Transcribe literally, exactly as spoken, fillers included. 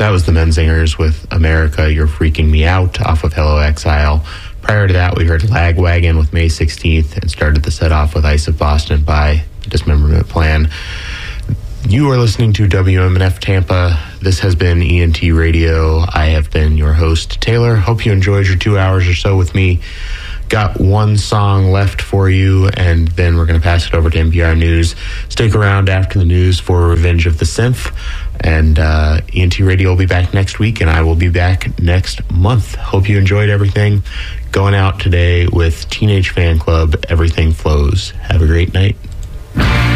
That was the Menzingers with America, You're Freaking Me Out off of Hello Exile. Prior to that, we heard Lagwagon with May sixteenth and started the set off with Ice of Boston by Dismemberment Plan. You are listening to W M N F Tampa. This has been E N T Radio. I have been your host, Taylor. Hope you enjoyed your two hours or so with me. Got one song left for you, and then we're going to pass it over to N P R News. Stick around after the news for Revenge of the Synth, and uh, E N T Radio will be back next week, and I will be back next month. Hope you enjoyed everything. Going out today with Teenage Fan Club, Everything Flows. Have a great night.